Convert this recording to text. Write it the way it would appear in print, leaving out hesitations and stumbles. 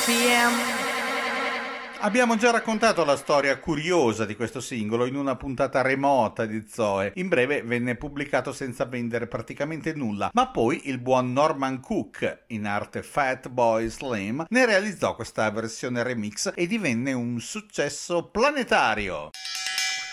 RPM. Abbiamo già raccontato la storia curiosa di questo singolo in una puntata remota di Zoe. In breve venne pubblicato senza vendere praticamente nulla, ma poi il buon Norman Cook, in arte Fatboy Slim, ne realizzò questa versione remix e divenne un successo planetario.